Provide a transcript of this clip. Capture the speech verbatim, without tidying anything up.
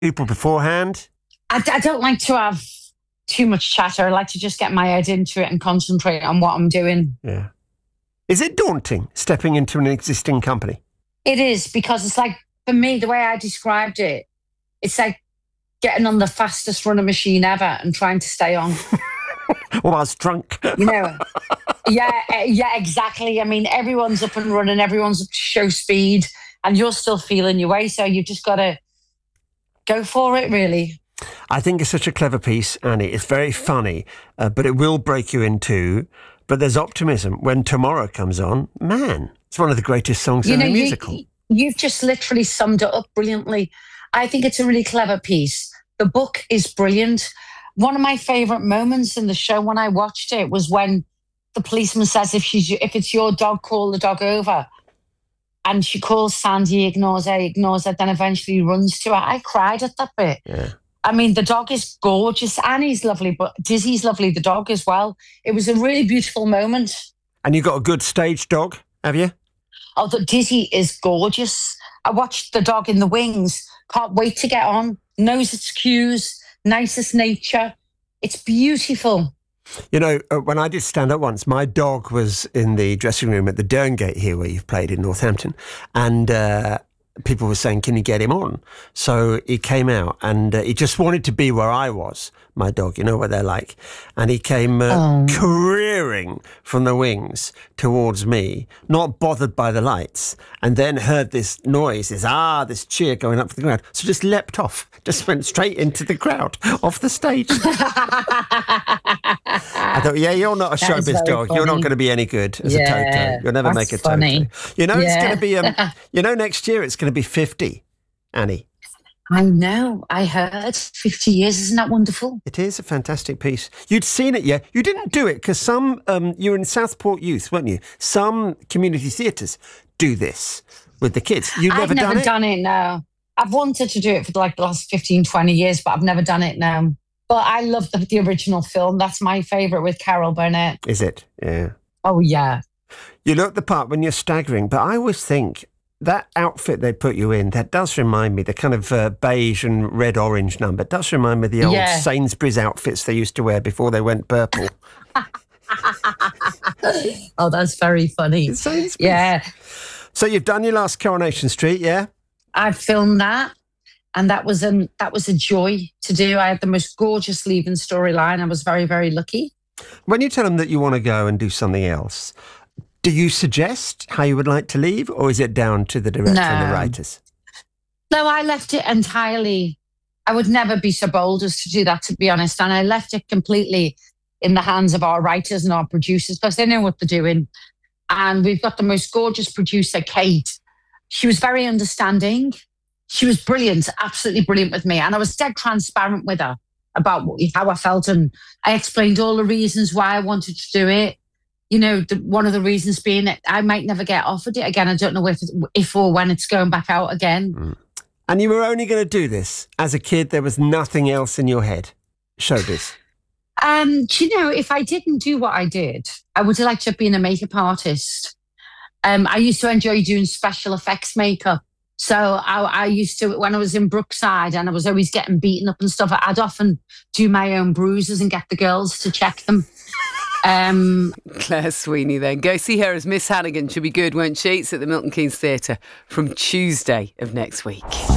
people beforehand? I, I don't like to have too much chatter. I like to just get my head into it and concentrate on what I'm doing. Yeah. Is it daunting stepping into an existing company? It is, because it's like, for me, the way I described it, it's like getting on the fastest running machine ever and trying to stay on. Well, I was drunk. You know, yeah, yeah, exactly. I mean, everyone's up and running, everyone's up to show speed, and you're still feeling your way. So you've just got to go for it, really. I think it's such a clever piece, Annie. It's very funny, uh, but it will break you in two. But there's optimism. When Tomorrow comes on, man, it's one of the greatest songs you in know, the you, musical. You've just literally summed it up brilliantly. I think it's a really clever piece. The book is brilliant. One of my favourite moments in the show when I watched it was when the policeman says, if she's if it's your dog, call the dog over. And she calls Sandy, ignores her, ignores her, then eventually runs to her. I cried at that bit. Yeah. I mean, the dog is gorgeous. Annie's lovely, but Dizzy's lovely, the dog as well. It was a really beautiful moment. And you got a good stage dog, have you? Oh, the Dizzy is gorgeous. I watched the dog in the wings. Can't wait to get on. Knows its cues. Nicest nature. It's beautiful. You know, uh, when I did stand up once, my dog was in the dressing room at the Derngate here, where you've played in Northampton, and uh, people were saying, can you get him on? So he came out, and uh, he just wanted to be where I was, my dog, you know what they're like. And he came uh, oh. careering from the wings towards me, not bothered by the lights, and then heard this noise, this ah, this cheer going up from the crowd. So just leapt off, just went straight into the crowd, off the stage. I thought, yeah, you're not a showbiz dog. Funny. You're not going to be any good as yeah, a Toto. You'll never make a funny. Toto. You know, yeah. it's going to be, um, you know, next year it's going to be fifty, Annie. I know. I heard fifty years. Isn't that wonderful? It is a fantastic piece. You'd seen it, yeah? You didn't do it because some, um, you were in Southport Youth, weren't you? Some community theatres do this with the kids. You've never, I've never done it? done it, no. I've wanted to do it for like the last fifteen, twenty years, but I've never done it, no. But I love the, the original film. That's my favourite with Carol Burnett. Is it? Yeah. Oh, yeah. You look the part when you're staggering, but I always think that outfit they put you in, that does remind me, the kind of uh, beige and red-orange number, it does remind me of the old yeah. Sainsbury's outfits they used to wear before they went purple. Oh, that's very funny. It's Sainsbury's. Yeah. So you've done your last Coronation Street, yeah? I filmed that. And that was an that was a joy to do. I had the most gorgeous leaving storyline. I was very, very lucky. When you tell them that you want to go and do something else, do you suggest how you would like to leave, or is it down to the director no. and the writers? No, I left it entirely. I would never be so bold as to do that, to be honest. And I left it completely in the hands of our writers and our producers, because they know what they're doing. And we've got the most gorgeous producer, Kate. She was very understanding. She was brilliant, absolutely brilliant with me. And I was dead transparent with her about how I felt. And I explained all the reasons why I wanted to do it. You know, the, one of the reasons being that I might never get offered it again. I don't know if, if or when it's going back out again. Mm. And you were only going to do this as a kid. There was nothing else in your head. Showbiz. Um, do you know, if I didn't do what I did, I would have liked to have been a makeup artist. Um, I used to enjoy doing special effects makeup. So I, I used to, when I was in Brookside and I was always getting beaten up and stuff, I'd often do my own bruises and get the girls to check them. Um, Claire Sweeney then. Go see her as Miss Hannigan. She'll be good, won't she? It's at the Milton Keynes Theatre from Tuesday of next week.